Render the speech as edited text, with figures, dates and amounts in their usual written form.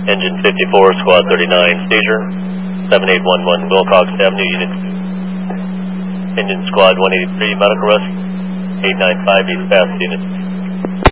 Engine 54, Squad 39, seizure. 7811 Wilcox Avenue, Unit 2. Engine Squad 183, medical rescue. 895 East Pass, Unit